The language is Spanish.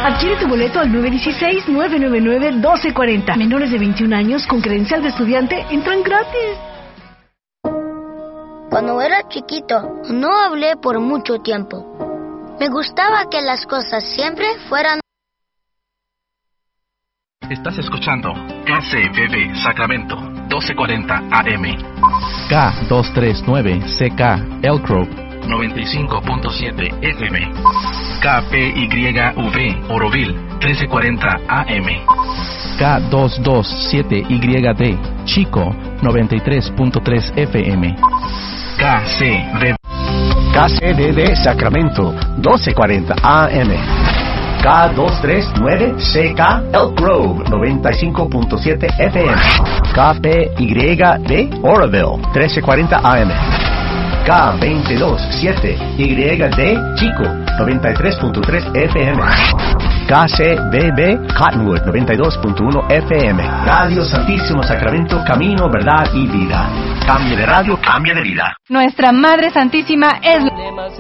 Adquiere tu boleto al 916-999-1240. Menores de 21 años con credencial de estudiante entran gratis. Cuando era chiquito, no hablé por mucho tiempo. Me gustaba que las cosas siempre fueran... Estás escuchando KCBB Sacramento, 1240 AM. K239CK Elk Grove, 95.7 FM. KPYV Oroville, 1340 AM. K227YD Chico, 93.3 FM. KCBB Sacramento, 1240 AM. K239CK Elk Grove, 95.7 FM. KPYD Oroville, 1340 AM. K227YD Chico, 93.3 FM. KCBB Cottonwood, 92.1 FM. Radio Santísimo Sacramento, camino, verdad y vida. Cambio de radio, cambia de vida. Nuestra Madre Santísima es...